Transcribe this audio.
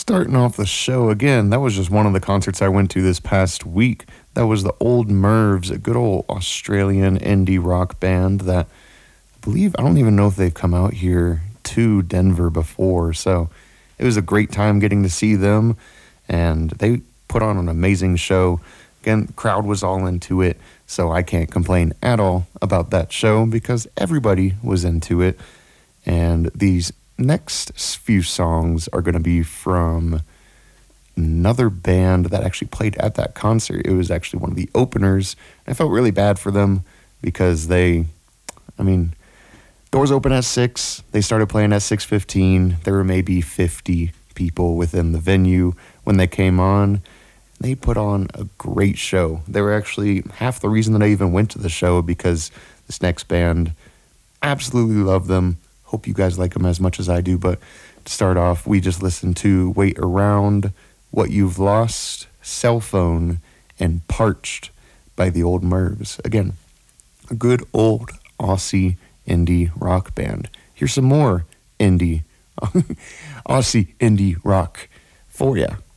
Starting off the show again, that was just one of the concerts I went to this past week. That was the Old Mervs, a good old Australian indie rock band that I don't even know if they've come out here to Denver before. So it was a great time getting to see them, and they put on an amazing show. Again, the crowd was all into it, so I can't complain at all about that show because everybody was into it. And these next few songs are going to be from another band that actually played at that concert. It was actually one of the openers. I felt really bad for them because doors open at 6. They started playing at 6:15. There were maybe 50 people within the venue when they came on. They put on a great show. They were actually half the reason that I even went to the show because this next band, absolutely love them. Hope you guys like them as much as I do. But to start off, we just listened to Wait Around, What You've Lost, Cell Phone, and Parched by the Old Mervs. Again, a good old Aussie indie rock band. Here's some more indie, Aussie indie rock for ya.